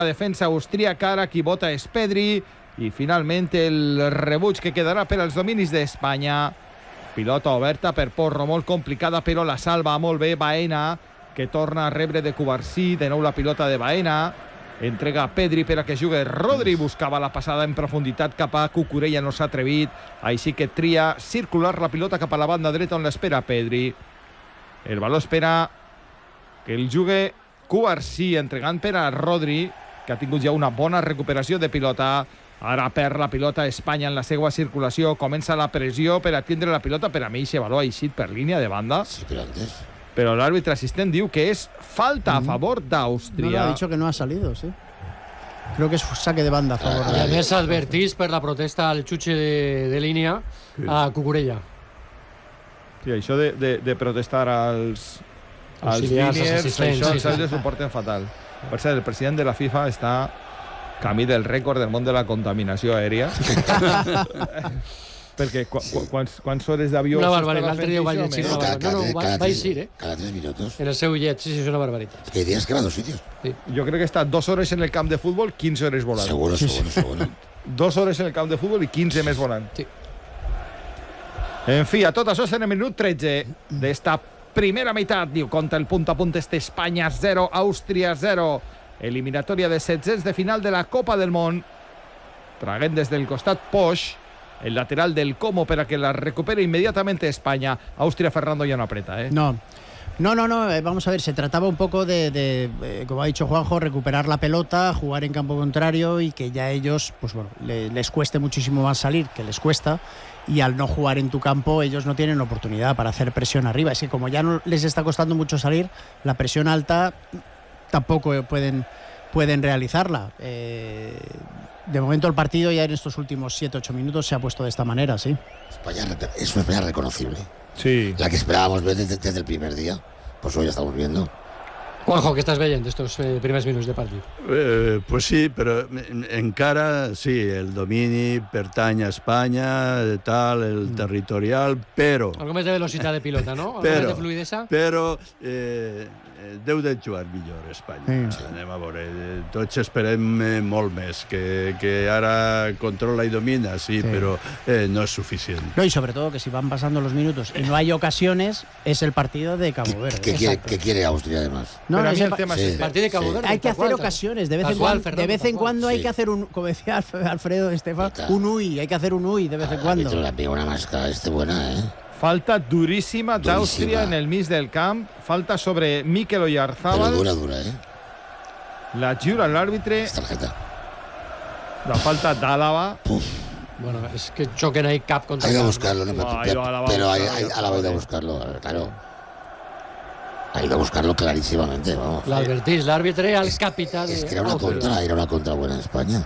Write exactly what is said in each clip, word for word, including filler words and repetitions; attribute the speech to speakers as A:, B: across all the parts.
A: La defensa austríaca, ara qui vota és Pedri, i finalment el rebuig que quedarà per als dominis d'Espanya. Pilota oberta per Porro, molt complicada, però la salva molt bé Baena, que torna a rebre de Cubarsí. De nou la pilota de Baena, entrega a Pedri per a que jugui Rodri. Buscava la passada en profunditat cap a Cucurella, no s'ha atrevit, així que tria circular la pilota cap a la banda dreta on l'espera Pedri. El valor espera que el jugui Cubarsí, entregant per a Rodri, que ha tingut ja una bona recuperació de pilota. Ara perd la pilota Espanya en la seva circulació. Comença la pressió per atendre la pilota. Per a mi, aquest valor ha eixit per línia de banda.
B: Sí, pero antes.
A: Però l'àrbitre assistent diu que és falta a favor d'Àustria.
C: No, no, ha dicho que no ha salido, sí. Creo que es saque de banda a favor.
D: I a més advertís per la protesta al xutxe de, de línia a Cucurella.
A: Sí, això de, de, de protestar als, als
D: Auxiliars,
A: líniers,
D: als assistents,
A: això
D: sí, sí,
A: els
D: sí.
A: ho porten fatal. Per cert, el president de la FIFA està camí del rècord del món de la contaminació aèria. Perquè qu qu quants, quants hores d'avió...
D: Una barbaritat, l'altre dia ho vaig llegir.
B: No,
D: No,
B: cada, cada,
D: no, no, va,
B: cada
D: va
B: tres,
D: eixir, eh?
B: cada tres minutos.
D: En el seu llet, sí, sí, és una barbaritat.
B: Es que hay días que va a dos sitios.
D: Sí.
A: Jo crec que està dos hores en el camp de futbol, quinze hores volant.
B: Seguro, seguro, seguro.
A: Dos hores en el camp de futbol i quinze més volant.
D: Sí.
A: En fi, a tot això és en el minut tretze d'esta primera meitat. Diu, compta el punt a punt este Espanya zero, Àustria zero. Eliminatòria de setzents de final de la Copa del Món. Traguem des del costat Posch, el lateral del Como, per a que la recupere inmediatamente España. Austria, Fernando, ya no aprieta, ¿eh?
C: No. No, no, no, eh, vamos a ver, se trataba un poco de, de eh, como ha dicho Juanjo, recuperar la pelota, jugar en campo contrario y que ya ellos, pues bueno, le, les cueste muchísimo más salir, que les cuesta, y al no jugar en tu campo ellos no tienen oportunidad para hacer presión arriba. Es que como ya no les está costando mucho salir, la presión alta tampoco pueden, pueden realizarla. Eh, de momento el partido ya en estos últimos siete ocho minutos se ha puesto de esta manera, sí.
B: España es una España reconocible.
A: Sí.
B: La que esperábamos ver desde, desde el primer día. Pues hoy ya estamos viendo.
D: Juanjo, què estàs veient d'estos eh, primers minuts de partit?
E: Eh, pues sí, però encara sí, el domini pertany a Espanya, tal, el mm. territorial, però...
D: Algo més de velocitat de pilota, no? Algo
E: però,
D: més de fluidesa?
E: Però eh, deu de jugar millor Espanya. Sí. Anem a veure, tots esperem eh, molt més, que, que ara controla i domina, sí, sí. però eh, no es suficient.
C: No, y sobre todo que si van pasando los minutos y no hay ocasiones, es el partido de Cabo Verde.
B: ¿Qué, qué, quiere, ¿qué quiere Austria además?
C: No, no,
A: el
C: pa
A: tema
B: sí.
A: es
D: Partido de Cabo Verde.
C: hay que hacer
D: cual,
C: ocasiones, de vez en
D: cual,
C: cuando,
D: Fernando,
C: de vez en cuando
B: sí.
C: hay que hacer un, como decía Alfredo Estefan, un uy, hay que hacer un uy de vez en cuando.
B: Pero la pega una máscara este buena, ¿eh?
A: Falta duríssima d'Àustria en el mig del camp. Falta sobre Mikel Oyarzábal.
B: Pero dura, dura, ¿eh?
A: La xiula l'àrbitre.
B: Es tarjeta.
A: La falta d'Àlava.
D: Bueno, és que xoquen ahí cap contra
B: Hay que
D: cap.
B: buscarlo, ¿no?
A: No,
B: pero
A: ha ido Álava
B: pero
A: a
B: hay,
A: buscarlo,
B: hay, Álava ha ido a buscarlo, claro. Ha ido a buscarlo clarísimamente, vamos.
D: L'advertís l'àrbitre al capità de...
B: Es que era una contra, era una contra buena en España.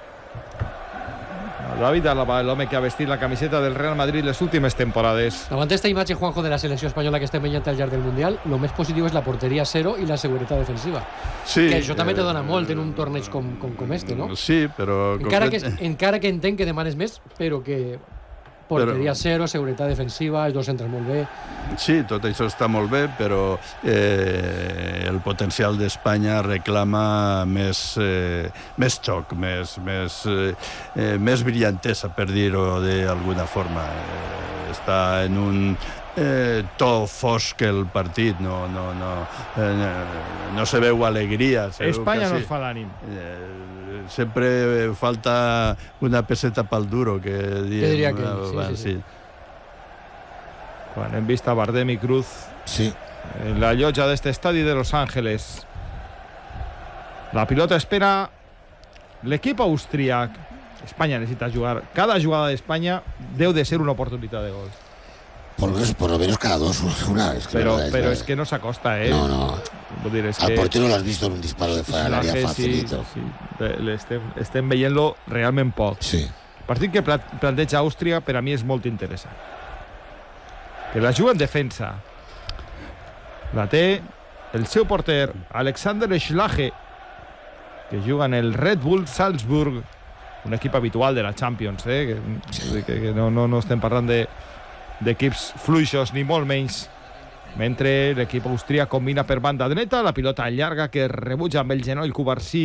A: David Álava, l'home que ha vestit la camiseta del Real Madrid les últimes temporades.
D: Davant esta imatge, Juanjo, de la selecció espanyola que estem veient al llarg del Mundial, el més positiu és la porteria zero i la seguretat defensiva.
E: Sí,
D: que això també
E: eh,
D: te dona molt en un torneig com, com, com este, no?
E: Sí, però...
D: Encara que, encara que entenc que demanes més, però que porteria zero, seguretat defensiva, els dos entren molt bé.
E: Sí, tot això està molt bé, però eh, el potencial d'Espanya reclama més, eh, més xoc, més, més, eh, més brillantesa, per dir-ho d'alguna forma. Eh, està en un eh, to fosc el partit, no, no, no, eh, no se veu alegria. Se
A: Espanya
E: veu
A: no es fa l'ànim.
E: Eh, sempre falta una peseta pel duro, que diem.
D: diria que sí, sí, sí.
A: Quan hem vist a Bardem i Cruz
B: Sí.
A: en la llotja d'este estadi de Los Ángeles. La pilota espera l'equip austríac. Espanya necessita jugar. Cada jugada d'Espanya deu de ser una oportunitat de gol.
B: Por lo menos, por lo menos cada dos, una. Es que
A: Pero,
B: verdad, es
A: pero
B: verdad.
A: es que no s'acosta, ¿eh?
B: No, no.
A: Vull dir, és
B: Al
A: que...
B: portero lo has visto en un disparo de fuera del área
A: Sí,
B: facilito.
A: sí. Estem, estem veient-lo realment poc.
B: Sí.
A: El partit que planteja Àustria per a mi és molt interessant. Que la juga en defensa. La té el seu porter, Alexander Schlage, que juga en el Red Bull Salzburg, un equip habitual de la Champions, eh? que, sí. que, que no, no, no estem parlant de d'equips fluixos ni molt menys. Mentre l'equip austríac combina per banda dreta, la pilota llarga que rebutja amb el genoll Cubarsí,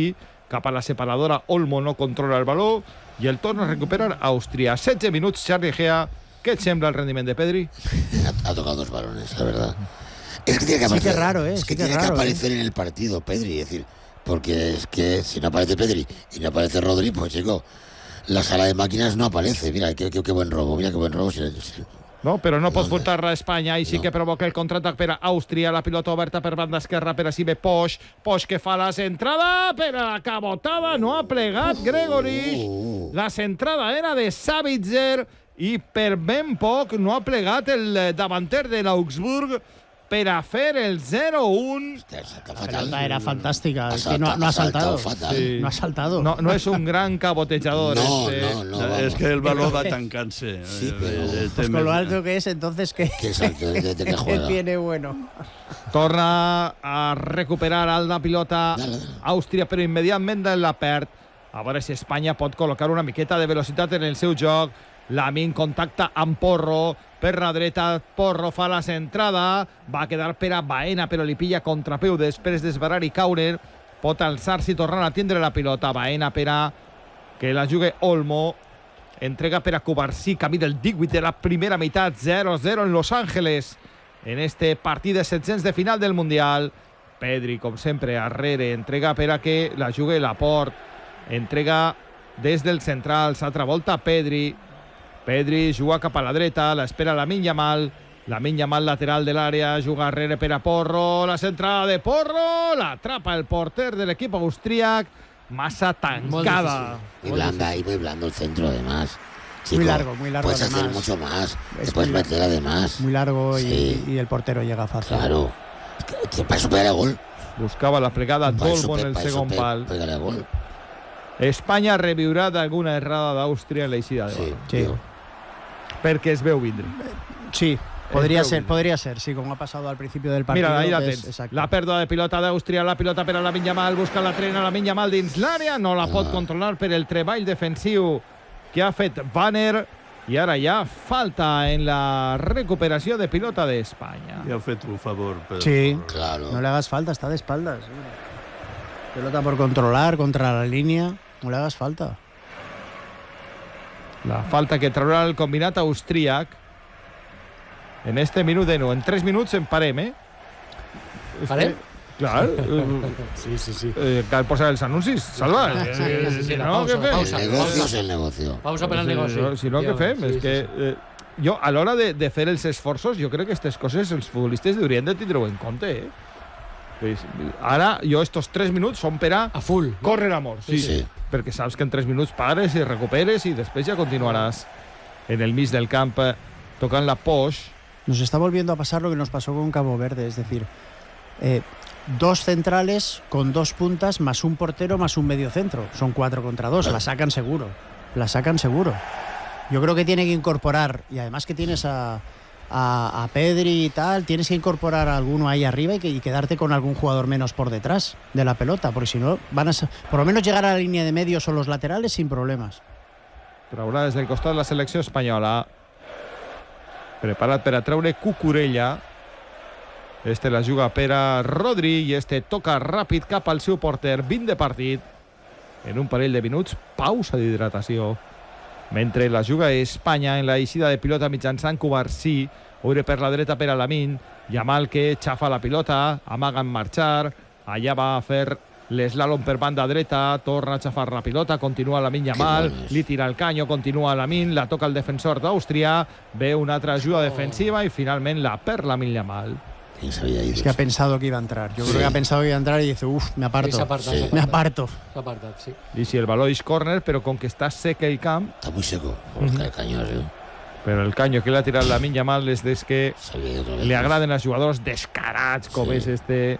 A: cap a la separadora. Olmo no controla el baló i el torna a recuperar Àustria. setze minuts, Charlie Gea. ¿Qué te sembra el rendimiento de Pedri?
B: Ha, ha tocado dos balones, la verdad. Es que tiene que aparecer,
C: sí que es raro, ¿eh?
B: es
C: Sí
B: que
C: que
B: tiene
C: es raro,
B: que aparecer
C: ¿eh?
B: en el partido Pedri, es decir, porque es que si no aparece Pedri y no aparece Rodri, pues chico, la sala de máquinas no aparece. Mira, qué, qué, qué buen robo, mira qué buen robo.
A: No, però no pot
B: No,
A: furtar a Espanya i sí
B: no.
A: que provoca el contraatac per a Àustria. La pilota oberta per banda esquerra per a Sibe Posch. Posch que fa la centrada per a la cabotada. No ha plegat Gregory.
B: Uh.
A: La centrada era de Sabitzer i per ben poc no ha plegat el davanter de l'Augsburg per a fer el zero un.
C: La pelota era fantástica.
B: Ha
C: Es que no, no ha saltado.
B: fatal.
A: Sí.
C: No ha saltado.
A: No, no és un gran cabotejador.
B: No,
A: este.
B: no, no.
E: No,
B: vamos.
E: es que el balón va tancant-se.
B: Sí, pero-
E: El- el
C: Pues
E: tema
C: con lo
E: es-
C: alto que es, entonces, ¿qué,
B: Qué salto, de, de, de qué
C: qué
B: juega.
C: tiene bueno?
A: Torna a recuperar la pilota
B: Dale, dale.
A: Àustria, però immediatament la perd. A veure si Espanya pot col·locar una miqueta de velocitat en el seu joc. Lamin contacta amb Porro. Per la dreta, Porro fa la centrada. Va quedar per a Baena, però li pilla contrapeu després d'esbarar i caure. Pot alçar-se i tornar a tindre la pilota. Baena per a que la jugue Olmo. Entrega per a Cubarsí, camí del divuit de la primera meitat. zero zero en Los Ángeles. En este partit de setzents de final del Mundial. Pedri, com sempre, arrere. Entrega per a que la jugui Laporte. Entrega des del central. S'altra volta Pedri. Pedri juga cap a la dreta. L'espera Lamine Yamal. Lamine Yamal lateral de l'àrea. Juga arrere per a Porro. La centrada de Porro. L'atrapa el porter de l'equip austríac. Massa tancada.
B: Muy blanda y muy blando el centro, además. Chico,
C: Muy largo, muy largo,
B: Puedes hacer
C: además.
B: mucho más.
C: Es
B: Te puedes
C: muy
B: meter además.
C: Muy largo y,
B: Sí.
C: y el portero llega fácil.
B: Claro. Es que, que para eso pégale a gol.
A: Buscava la plegada
B: Pa' eso
A: d'Olmo en
B: pe-
A: el
B: pa' eso
A: segon
B: pe-
A: pal.
B: Pégale a gol.
A: Espanya reviurà d'alguna errada d'Àustria en l'eixida de
B: Sí,
A: gol.
C: Sí.
B: tío.
A: Perquè es veu vindre.
C: Sí, podría
A: Es
C: ser,
A: Pedri.
C: podría ser, sí, como ha pasado al principio del partido.
A: Mira, ahí la
C: ves,
A: tens.
C: exacto.
A: La pèrdua de pilota d'Àustria, la pilota per a Lamine Yamal, busca la trena, Lamine Yamal dins l'àrea, no la pot
B: Ah.
A: controlar per el treball defensiu que ha fet Banner, i ara ja falta en la recuperació de pilota d'Espanya.
E: Li ha fet un favor. Per...
C: Sí.
B: Claro.
C: No le hagas falta, está de espaldas. sí. Pelota por controlar contra la línea, no le hagas falta.
A: La falta que traurà el combinat austríac en este minut de nou. En tres minuts en parem, eh? És
D: Parem?
A: que, clar, eh,
D: Sí, sí, sí.
A: eh, cal posar els anuncis, Salva.
D: Sí, sí, sí, sí, la
A: no,
D: pausa,
A: què fem?
D: pausa.
B: El negocio es el negocio.
D: Pausa per al
A: Si
D: negoci.
A: no, si no, què fem?
D: Sí,
A: És
D: sí,
A: que
D: sí.
A: eh, jo, a l'hora de, de fer els esforços, jo crec que aquestes coses els futbolistes haurien de tindre-ho en compte, eh? Pues, ara, jo, estos tres minuts són per a
D: A full. no?
A: córrer a mort. Sí,
B: Sí.
A: sí. Perquè saps que en tres minuts pares i recuperes i després ja continuaràs en el mig del camp eh, tocant la Posch.
C: Nos está volviendo a pasar lo que nos pasó con Cabo Verde, es decir, eh, dos centrales con dos puntas más un portero más un medio centro. Son cuatro contra dos, la sacan seguro, la sacan seguro. Yo creo que tiene que incorporar, y además que tienes a, a, a Pedri y tal, tienes que incorporar a alguno ahí arriba y, que, y quedarte con algún jugador menos por detrás de la pelota, porque si no, van a sa- por lo menos llegar a la línea de medios o los laterales sin problemas.
A: Traurà des del costat la selecció espanyola. Preparat per a treure Cucurella. Este la juga per a Rodri i este toca ràpid cap al seu porter. vint de partit. En un parell de minuts, pausa d'hidratació. Mentre la juga Espanya en la eixida de pilota mitjançant Cubarsí. Oire per la dreta per a Lamine. Yamal que xafa la pilota, amaga en marxar. Allà va a fer l'eslàlom per banda dreta, torna a xafar la pilota, continua Lamine Yamal,
B: bones.
A: li tira el canyo, continua Lamine, la toca el defensor d'Àustria, ve una altra ajuda defensiva i finalment la perd Lamine Yamal.
B: ¿Quién sabía ir?
C: Es que ha pensado que iba a entrar. Yo
B: Sí.
C: creo que ha pensado que iba a entrar y dice, uff, me
D: Sí,
C: aparto.
D: s'ha apartat,
B: Sí.
D: s'ha
C: Me
D: apartat.
C: aparto.
D: S'ha apartat, sí.
A: I si el baló és córner, però com que està sec el camp,
B: Está muy seco. El cañón, ¿eh?
A: però el canyo que l'ha tirat Lamine Yamal és des que
B: Sabía ir otra vez.
A: li agraden els jugadors descarats com
B: Sí.
A: és este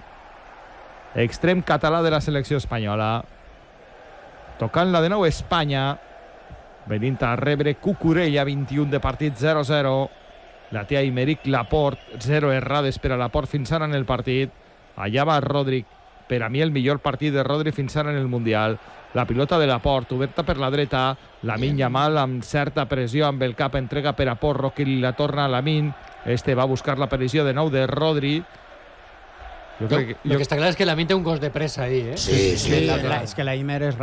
A: extrem català de la selecció espanyola. Tocant-la de nou Espanya, venint a rebre Cucurella, vint-i-un de partit, zero zero. La té Aymeric Laporte, zero errades per a Laporte fins ara en el partit. Allà va Rodri, per a mi el millor partit de Rodri fins ara en el Mundial. La pilota de Laporte, oberta per la dreta, Lamine Yamal amb certa pressió amb el cap, entrega per a Porro, que li la torna a Lamine. Este va a buscar la aparició de nou de Rodri. Jo
D: Jo,
A: crec que,
D: el
A: jo,
D: que està clar és que la Min té un gos de pressa ahí, eh?
B: Sí, sí,
C: Sí,
B: está
C: la-
B: claro.
C: es que la Imer es